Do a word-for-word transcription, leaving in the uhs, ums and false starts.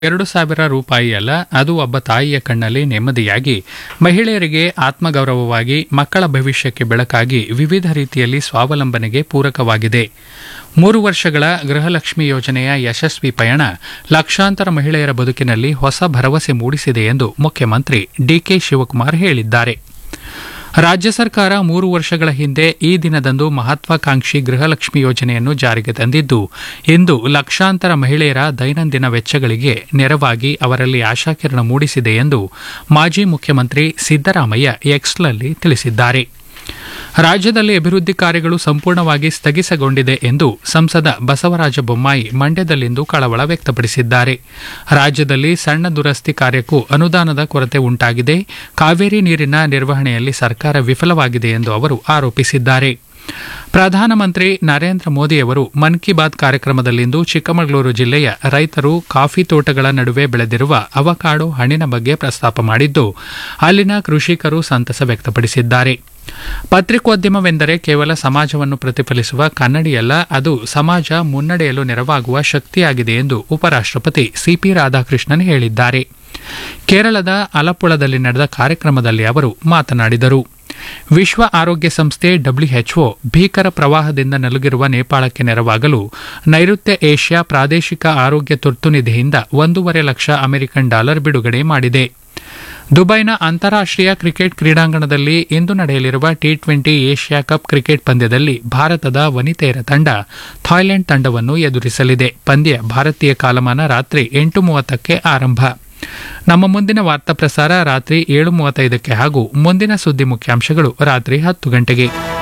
ಎರಡು ಸಾವಿರ ರೂಪಾಯಿ ಅಲ್ಲ, ಅದು ಒಬ್ಬ ತಾಯಿಯ ಕಣ್ಣಲ್ಲಿ ನೆಮ್ಮದಿಯಾಗಿ, ಮಹಿಳೆಯರಿಗೆ ಆತ್ಮಗೌರವವಾಗಿ, ಮಕ್ಕಳ ಭವಿಷ್ಯಕ್ಕೆ ಬೆಳಕಾಗಿ, ವಿವಿಧ ರೀತಿಯಲ್ಲಿ ಸ್ವಾವಲಂಬನೆಗೆ ಪೂರಕವಾಗಿದೆ. ಮೂರು ವರ್ಷಗಳ ಗೃಹಲಕ್ಷ್ಮಿ ಯೋಜನೆಯ ಯಶಸ್ವಿ ಪಯಣ ಲಕ್ಷಾಂತರ ಮಹಿಳೆಯರ ಬದುಕಿನಲ್ಲಿ ಹೊಸ ಭರವಸೆ ಮೂಡಿಸಿದೆ ಎಂದು ಮುಖ್ಯಮಂತ್ರಿ ಡಿಕೆ ಶಿವಕುಮಾರ್ ಹೇಳಿದ್ದಾರೆ. ರಾಜ್ಯ ಸರ್ಕಾರ ಮೂರು ವರ್ಷಗಳ ಹಿಂದೆ ಈ ದಿನದಂದು ಮಹತ್ವಾಕಾಂಕ್ಷಿ ಗೃಹಲಕ್ಷ್ಮಿ ಯೋಜನೆಯನ್ನು ಜಾರಿಗೆ ತಂದಿದ್ದು, ಇಂದು ಲಕ್ಷಾಂತರ ಮಹಿಳೆಯರ ದೈನಂದಿನ ವೆಚ್ಚಗಳಿಗೆ ನೆರವಾಗಿ ಅವರಲ್ಲಿ ಆಶಾಕಿರಣ ಮೂಡಿಸಿದೆ ಎಂದು ಮಾಜಿ ಮುಖ್ಯಮಂತ್ರಿ ಸಿದ್ದರಾಮಯ್ಯ ಎಕ್ಸ್ನಲ್ಲಿ ತಿಳಿಸಿದ್ದಾರೆ. ರಾಜ್ಯದಲ್ಲಿ ಅಭಿವೃದ್ಧಿ ಕಾರ್ಯಗಳು ಸಂಪೂರ್ಣವಾಗಿ ಸ್ಥಗಿತಗೊಂಡಿದೆ ಎಂದು ಸಂಸದ ಬಸವರಾಜ ಬೊಮ್ಮಾಯಿ ಮಂಡ್ಯದಲ್ಲಿಂದು ಕಳವಳ ವ್ಯಕ್ತಪಡಿಸಿದ್ದಾರೆ. ರಾಜ್ಯದಲ್ಲಿ ಸಣ್ಣ ದುರಸ್ತಿ ಕಾರ್ಯಕ್ಕೂ ಅನುದಾನದ ಕೊರತೆ ಉಂಟಾಗಿದೆ, ಕಾವೇರಿ ನೀರಿನ ನಿರ್ವಹಣೆಯಲ್ಲಿ ಸರ್ಕಾರ ವಿಫಲವಾಗಿದೆ ಎಂದು ಅವರು ಆರೋಪಿಸಿದ್ದಾರೆ. ಪ್ರಧಾನಮಂತ್ರಿ ನರೇಂದ್ರ ಮೋದಿಯವರು ಮನ್ ಕಿ ಬಾತ್ ಕಾರ್ಯಕ್ರಮದಲ್ಲಿಂದು ಚಿಕ್ಕಮಗಳೂರು ಜಿಲ್ಲೆಯ ರೈತರು ಕಾಫಿ ತೋಟಗಳ ನಡುವೆ ಬೆಳೆದಿರುವ ಅವಕಾಡೋ ಹಣ್ಣಿನ ಬಗ್ಗೆ ಪ್ರಸ್ತಾಪ ಮಾಡಿದ್ದು, ಅಲ್ಲಿನ ಕೃಷಿಕರು ಸಂತಸ ವ್ಯಕ್ತಪಡಿಸಿದ್ದಾರೆ. ಪತ್ರಿಕೋದ್ಯಮವೆಂದರೆ ಕೇವಲ ಸಮಾಜವನ್ನು ಪ್ರತಿಫಲಿಸುವ ಕನ್ನಡಿಯಲ್ಲ, ಅದು ಸಮಾಜ ಮುನ್ನಡೆಯಲು ನೆರವಾಗುವ ಶಕ್ತಿಯಾಗಿದೆ ಎಂದು ಉಪರಾಷ್ಟಪತಿ ಸಿಪಿ ರಾಧಾಕೃಷ್ಣನ್ ಹೇಳಿದ್ದಾರೆ. ಕೇರಳದ ಅಲಪ್ಪುಳದಲ್ಲಿ ನಡೆದ ಕಾರ್ಯಕ್ರಮದಲ್ಲಿ ಅವರು ಮಾತನಾಡಿದರು. ವಿಶ್ವ ಆರೋಗ್ಯ ಸಂಸ್ಥೆ ಡಬ್ಲ್ಯೂಎಚ್ಒ ಭೀಕರ ಪ್ರವಾಹದಿಂದ ನಲುಗಿರುವ ನೇಪಾಳಕ್ಕೆ ನೆರವಾಗಲು ನೈಋತ್ಯ ಏಷ್ಯಾ ಪ್ರಾದೇಶಿಕ ಆರೋಗ್ಯ ತುರ್ತು ನಿಧಿಯಿಂದ ಒಂದೂವರೆ ಲಕ್ಷ ಅಮೆರಿಕನ್ ಡಾಲರ್ ಬಿಡುಗಡೆ ಮಾಡಿದೆ. ದುಬೈನ ಅಂತಾರಾಷ್ಟೀಯ ಕ್ರಿಕೆಟ್ ಕ್ರೀಡಾಂಗಣದಲ್ಲಿ ಇಂದು ನಡೆಯಲಿರುವ T twenty Asia cup cricket ಪಂದ್ಯದಲ್ಲಿ ಭಾರತದ ವನಿತೆಯರ ತಂಡ ಥಾಯ್ಲೆಂಡ್ ತಂಡವನ್ನು ಎದುರಿಸಲಿದೆ. ಪಂದ್ಯ ಭಾರತೀಯ ಕಾಲಮಾನ ರಾತ್ರಿ ಎಂಟು ಮೂವತ್ತಕ್ಕೆ ಆರಂಭ. ನಮ್ಮ ಮುಂದಿನ ವಾರ್ತಾ ಪ್ರಸಾರ ರಾತ್ರಿ ಏಳು ಮೂವತ್ತೈದಕ್ಕೆ ಹಾಗೂ ಮುಂದಿನ ಸುದ್ದಿ ಮುಖ್ಯಾಂಶಗಳು ರಾತ್ರಿ ಹತ್ತು ಗಂಟೆಗೆ.